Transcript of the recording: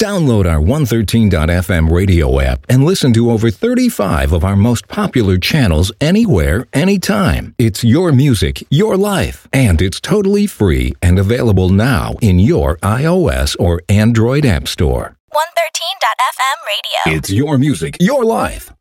Download our 113.fm radio app and listen to over 35 of our most popular channels anywhere, anytime. It's your music, your life, and it's totally free and available now in your iOS or Android app store. 113.fm radio. It's your music, your life.